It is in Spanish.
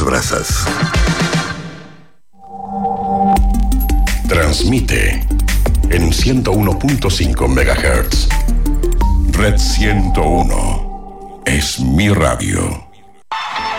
brasas. Transmite en 101.5 MHz. Red 101 es mi radio.